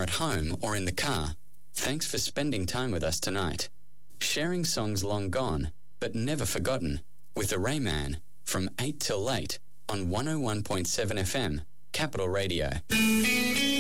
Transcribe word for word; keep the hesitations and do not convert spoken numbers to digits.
are at home or in the car, thanks for spending time with us tonight. Sharing songs long gone, but never forgotten, with the Rayman from eight till late on one oh one point seven F M, Capital Radio.